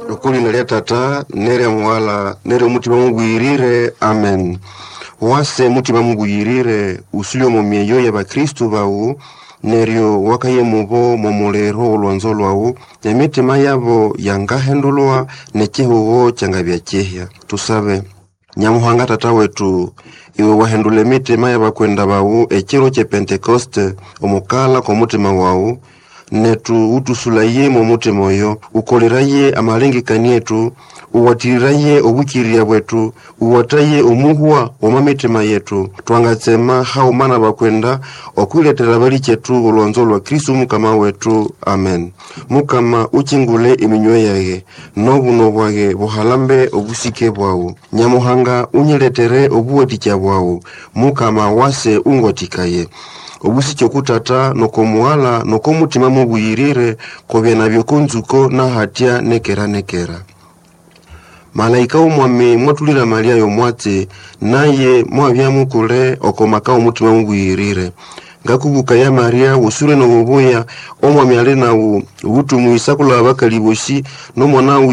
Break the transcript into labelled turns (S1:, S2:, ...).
S1: Ukuli nalia tata, nere mwala, nere mutima mungu irire, amen. Wase mutima mungu irire, usilio momieyo ya ba Kristu bau, nerio wakaye mubo momolero ulwanzolo au, ya mitima yabo yangahendulwa nechehuo changabia chehya. Tusabe, nyamuhanga tata wetu, iwe wahendule mitima yaba kwenda bau, echiro che Pentekoste, omukala kwa mutima wau, netu utusulaye mu mutima oyo, ukoleraye amalengekani yetu, uwatiriraye obukiria bwetu, uwataye omuhwa omamitima yetu, twangatsema haumana bakwenda okuletera bali chetu ulwanzo lwa Kristu mukama wetu, amen. Mukama uchingule iminywe yage, nobuno bwage buhalambe obusike bwawu, nyamuhanga unyiletere obuweticha bwawu, mukama wase ungotikaye. Obusicho kutata noko muala noko mutima mubuyirire kobya nabyo kunzuko na hatia nekera. Malaika umwami mwatulira Maria yomwate naye mwabya mukule okomaka umutima mubuyirire. Ngakubuka ya Maria usure no mubuya omwami ale nawo ubutumwisa kula bakaliboshi no mwana